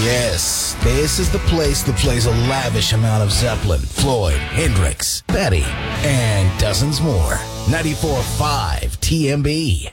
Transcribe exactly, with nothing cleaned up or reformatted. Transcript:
Yes, this is the place that plays a lavish amount of Zeppelin, Floyd, Hendrix, Betty, and dozens more. ninety-four point five T M B.